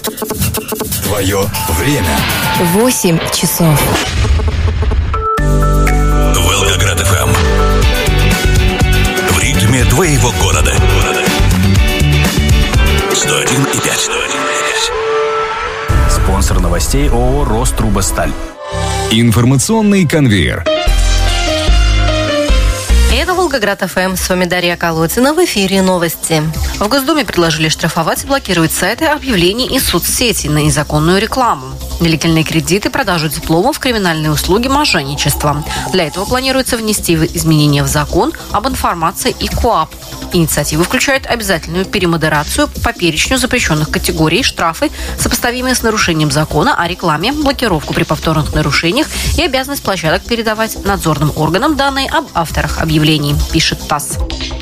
Твое время. 8 часов. Волгоград ФМ. В ритме твоего города. 101,5. Спонсор новостей ООО «Рострубосталь». Информационный конвейер. Это Волгоград ФМ. С вами Дарья Колодина. В эфире новости. В Госдуме предложили штрафовать и блокировать сайты объявлений и соцсети на незаконную рекламу. Длительные кредиты, продажу дипломов, криминальные услуги, мошенничество. Для этого планируется внести изменения в закон об информации и КоАП. Инициатива включает обязательную перемодерацию по перечню запрещенных категорий, штрафы, сопоставимые с нарушением закона о рекламе, блокировку при повторных нарушениях и обязанность площадок передавать надзорным органам данные об авторах объявлений, пишет ТАСС.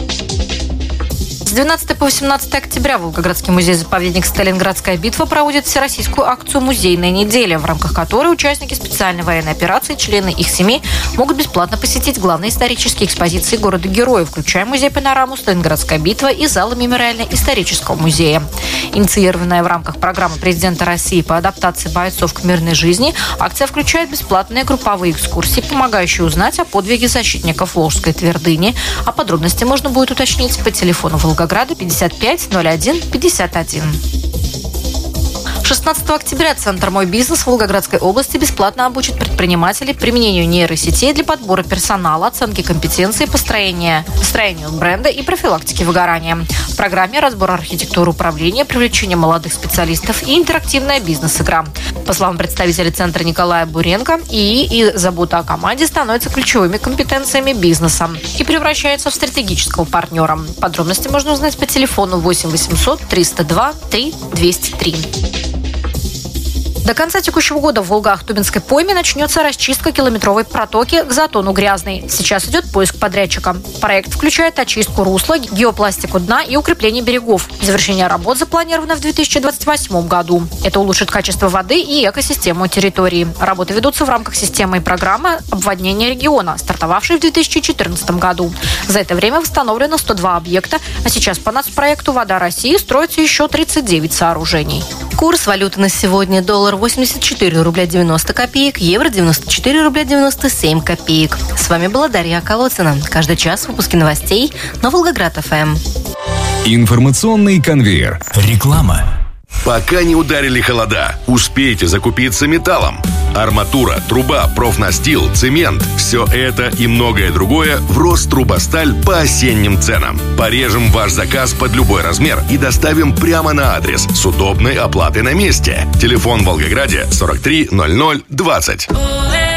С 12 по 18 октября Волгоградский музей-заповедник «Сталинградская битва» проводит всероссийскую акцию «Музейная неделя», в рамках которой участники специальной военной операции, члены их семей могут бесплатно посетить главные исторические экспозиции города-героя, включая музей-панораму «Сталинградская битва» и залы мемориально-исторического музея. Инициированная в рамках программы президента России по адаптации бойцов к мирной жизни, акция включает бесплатные групповые экскурсии, помогающие узнать о подвиге защитников Волжской твердыни. А подробности можно будет уточнить по телефону Волгограда 55 01 51. 16 октября Центр «Мой бизнес» в Волгоградской области бесплатно обучит предпринимателей применению нейросетей для подбора персонала, оценки компетенций, построению бренда и профилактики выгорания. В программе разбор архитектуры управления, привлечение молодых специалистов и интерактивная бизнес-игра. По словам представителя Центра Николая Буренко, ИИ и забота о команде становятся ключевыми компетенциями бизнеса и превращаются в стратегического партнера. Подробности можно узнать по телефону 8 800 302 3 203. До конца текущего года в Волго-Ахтубинской пойме начнется расчистка километровой протоки к затону Грязный. Сейчас идет поиск подрядчика. Проект включает очистку русла, геопластику дна и укрепление берегов. Завершение работ запланировано в 2028 году. Это улучшит качество воды и экосистему территории. Работы ведутся в рамках системы и программы обводнения региона, стартовавшей в 2014 году. За это время восстановлено 102 объекта, а сейчас по нацпроекту «Вода России» строится еще 39 сооружений. Курс валюты на сегодня: доллар 84 рубля 90 копеек, евро 94 рубля 97 копеек. С вами была Дарья Колодина. Каждый час в выпуске новостей на Волгоград ФМ. Информационный конвейер. Реклама. Пока не ударили холода, успейте закупиться металлом. Арматура, труба, профнастил, цемент – все это и многое другое в Рострубосталь по осенним ценам. Порежем ваш заказ под любой размер и доставим прямо на адрес с удобной оплатой на месте. Телефон в Волгограде 43 00 20.